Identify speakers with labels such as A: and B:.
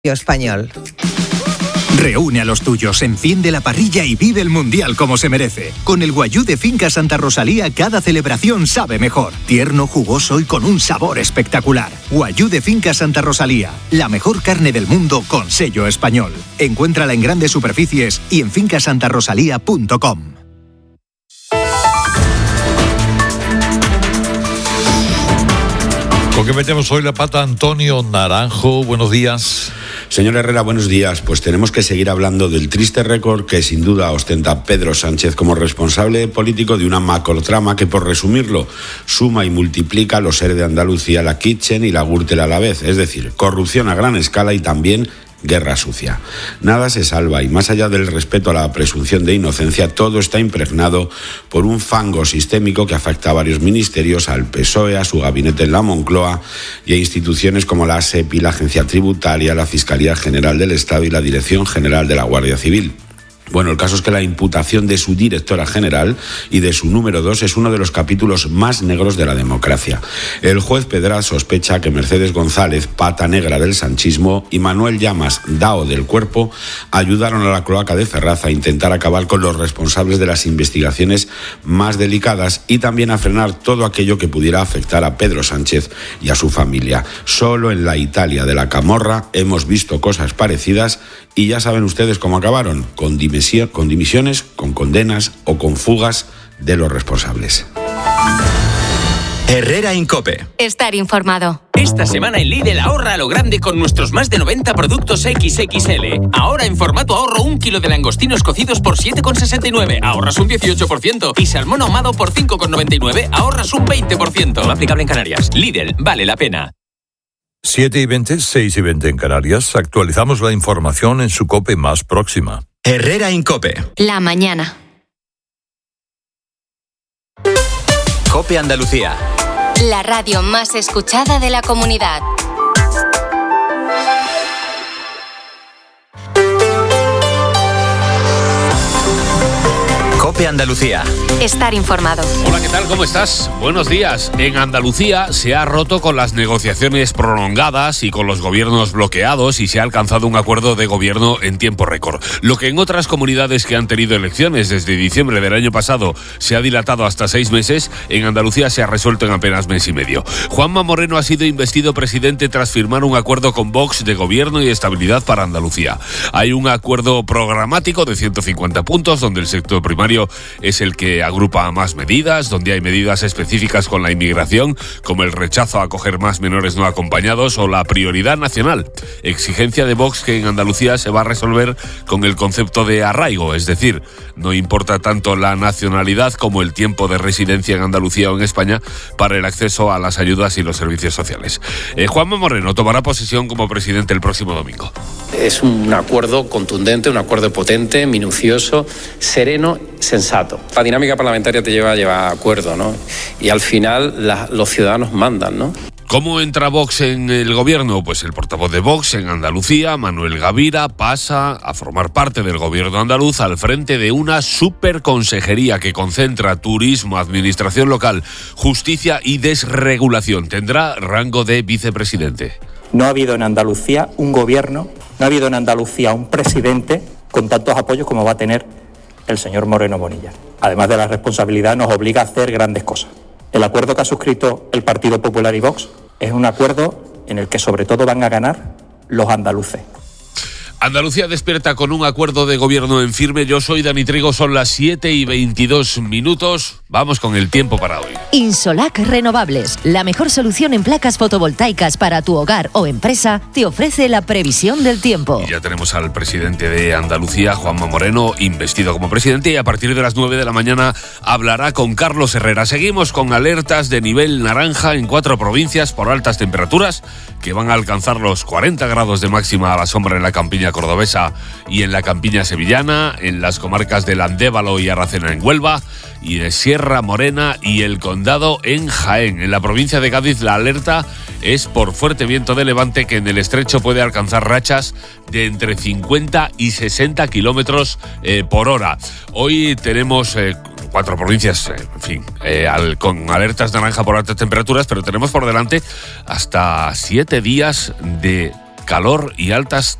A: español.
B: Reúne a los tuyos, enciende la parrilla y vive el Mundial como se merece. Con el guayú de Finca Santa Rosalía, cada celebración sabe mejor. Tierno, jugoso y con un sabor espectacular. Guayú de Finca Santa Rosalía, la mejor carne del mundo con sello español. Encuéntrala en grandes superficies y en fincasantarosalía.com.
C: ¿Con qué metemos hoy la pata? Antonio Naranjo, buenos días.
D: Señor Herrera, buenos días. Pues tenemos que seguir hablando del triste récord que sin duda ostenta Pedro Sánchez como responsable político de una macrotrama que, por resumirlo, suma y multiplica los ERE de Andalucía, la Kitchen y la Gürtel a la vez. Es decir, corrupción a gran escala y también guerra sucia. Nada se salva y más allá del respeto a la presunción de inocencia, todo está impregnado por un fango sistémico que afecta a varios ministerios, al PSOE, a su gabinete en la Moncloa y a instituciones como la SEPI, la Agencia Tributaria, la Fiscalía General del Estado y la Dirección General de la Guardia Civil. Bueno, el caso es que la imputación de su directora general y de su número 2 es uno de los capítulos más negros de la democracia. El juez Pedraz sospecha que Mercedes González, pata negra del sanchismo, y Manuel Llamas, dao del cuerpo, ayudaron a la cloaca de Ferraz a intentar acabar con los responsables de las investigaciones más delicadas y también a frenar todo aquello que pudiera afectar a Pedro Sánchez y a su familia. Solo en la Italia de la Camorra hemos visto cosas parecidas y ya saben ustedes cómo acabaron, con dimisiones, con condenas o con fugas de los responsables.
E: Herrera Incope.
F: Estar informado.
G: Esta semana en Lidl ahorra a lo grande con nuestros más de 90 productos XXL. Ahora en formato ahorro 1 kilo de langostinos cocidos por 7,69. Ahorras un 18%. Y salmón ahumado por 5,99. Ahorras un 20%. No aplicable en Canarias. Lidl, vale la pena.
C: 7:20, 6:20 en Canarias. Actualizamos la información en su COPE más próxima.
E: Herrera Incope.
F: La mañana.
E: COPE Andalucía.
F: La radio más escuchada de la comunidad.
E: COPE Andalucía.
F: Estar informado.
H: Hola, ¿qué tal? ¿Cómo estás? Buenos días. En Andalucía se ha roto con las negociaciones prolongadas y con los gobiernos bloqueados y se ha alcanzado un acuerdo de gobierno en tiempo récord. Lo que en otras comunidades que han tenido elecciones desde diciembre del año pasado se ha dilatado hasta 6 meses, en Andalucía se ha resuelto en apenas mes y medio. Juanma Moreno ha sido investido presidente tras firmar un acuerdo con Vox de gobierno y estabilidad para Andalucía. Hay un acuerdo programático de 150 puntos donde el sector primario es el que agrupa más medidas, donde hay medidas específicas con la inmigración, como el rechazo a acoger más menores no acompañados o la prioridad nacional. Exigencia de Vox que en Andalucía se va a resolver con el concepto de arraigo, es decir, no importa tanto la nacionalidad como el tiempo de residencia en Andalucía o en España para el acceso a las ayudas y los servicios sociales. Juanma Moreno tomará posesión como presidente el próximo domingo.
I: Es un acuerdo contundente, un acuerdo potente, minucioso, sereno, sensato. La dinámica parlamentaria te lleva a acuerdo, ¿no? Y al final los ciudadanos mandan, ¿no?
H: ¿Cómo entra Vox en el gobierno? Pues el portavoz de Vox en Andalucía, Manuel Gavira, pasa a formar parte del gobierno andaluz al frente de una superconsejería que concentra turismo, administración local, justicia y desregulación. Tendrá rango de vicepresidente.
J: No ha habido en Andalucía un gobierno, no ha habido en Andalucía un presidente con tantos apoyos como va a tener el señor Moreno Bonilla. Además de la responsabilidad, nos obliga a hacer grandes cosas. El acuerdo que ha suscrito el Partido Popular y Vox es un acuerdo en el que sobre todo van a ganar los andaluces.
H: Andalucía despierta con un acuerdo de gobierno en firme. Yo soy Dani Trigo, son las 7:22. Vamos con el tiempo para hoy.
K: Insolac Renovables, la mejor solución en placas fotovoltaicas para tu hogar o empresa, te ofrece la previsión del tiempo.
H: Y ya tenemos al presidente de Andalucía, Juanma Moreno, investido como presidente, y a partir de las 9 de la mañana hablará con Carlos Herrera. Seguimos con alertas de nivel naranja en 4 provincias por altas temperaturas que van a alcanzar los 40 grados de máxima a la sombra en la campiña cordobesa y en la campiña sevillana, en las comarcas del Andévalo y Aracena en Huelva, y de Sierra Morena y el Condado en Jaén. En la provincia de Cádiz la alerta es por fuerte viento de levante que en el estrecho puede alcanzar rachas de entre 50 y 60 kilómetros por hora. Hoy tenemos 4 provincias, con alertas naranja por altas temperaturas, pero tenemos por delante hasta 7 días de calor y altas